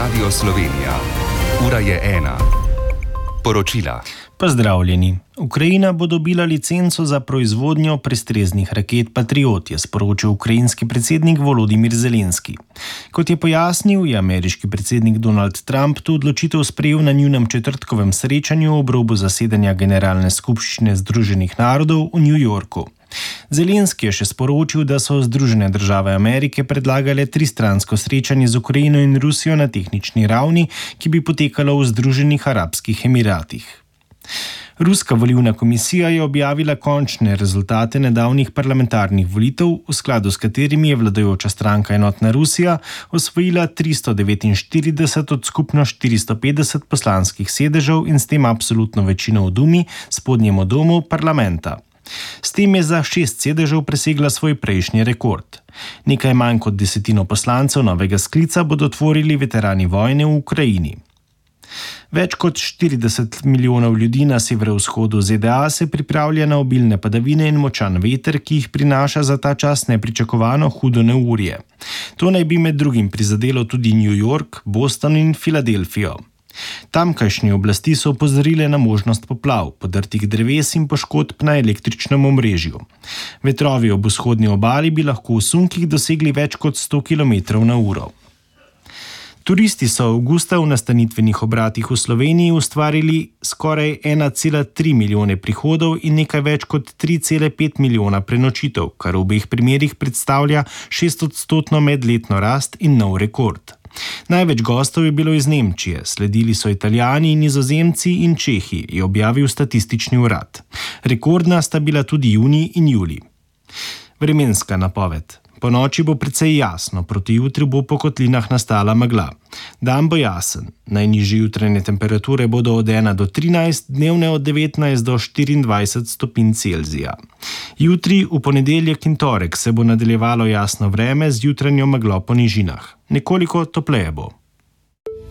Radio Slovenija. Ura je 1. Poročila. Pozdravljeni. Ukrajina bo dobila licenco za proizvodnjo prestreznih raket Patriot, je sporočil ukrajinski predsednik Volodimir Zelenski. Kot je pojasnil, je ameriški predsednik Donald Trump to odločitev sprejel na njunem četrtkovem srečanju ob robu zasedanja Generalne skupščine Združenih narodov v New Yorku. Zelenski je še sporočil, da so Združene države Amerike predlagale tristransko srečanje z Ukrajino in Rusijo na tehnični ravni, ki bi potekalo v Združenih arabskih emiratih. Ruska volilna komisija je objavila končne rezultate nedavnih parlamentarnih volitev, v skladu s katerimi je vladajoča stranka Enotna Rusija osvojila 349 od skupno 450 poslanskih sedežev in s tem absolutno večino v Dumi, spodnjemu domu parlamenta. S tem je za 6 sedežev presegla svoj prejšnji rekord. Nekaj manj kot desetino poslancev novega sklica bodo tvorili veterani vojne v Ukrajini. Več kot 40 milijonov ljudi na severovzhodu ZDA se pripravlja na obilne padavine in močan veter, ki jih prinaša za ta čas nepričakovano hudo neurje. To naj bi med drugim prizadelo tudi New York, Boston in Filadelfijo. Tamkajšnje oblasti so opozorile na možnost poplav, podrtih dreves in poškodb na električnem omrežju. Vetrovi ob vzhodni obali bi lahko v sunkih dosegli več kot 100 km/h. Turisti so avgusta v nastanitvenih obratih v Sloveniji ustvarili skoraj 1,3 milijone prihodov in nekaj več kot 3,5 milijona prenočitev, kar v obeh primerih predstavlja 6% medletno rast in nov rekord. Največ gostov je bilo iz Nemčije, sledili so Italijani, Nizozemci in Čehi, je objavil statistični urad. Rekordna sta bila tudi junij in julij. Vremenska napoved. Po noči bo precej jasno, proti jutri bo po kotlinah nastala megla. Dan bo jasen, najnižje jutranje temperature bodo od 1 do 13, dnevne od 19 do 24 stopinj Celzija. Jutri, v ponedeljek in torek, se bo nadaljevalo jasno vreme z jutranjo meglo po nižinah. Nekoliko topleje bo.